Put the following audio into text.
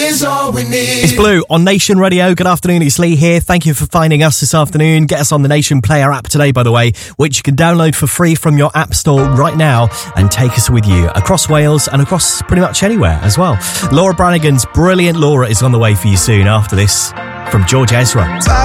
is all we need. It's Blue on Nation Radio. Good afternoon, it's Lee here. Thank you for finding us this afternoon. Get us on the Nation Player app today, by the way, which you can download for free from your app store right now and take us with you across Wales and across pretty much anywhere as well. Laura Branigan's Brilliant Laura is on the way for you soon after this from George Ezra.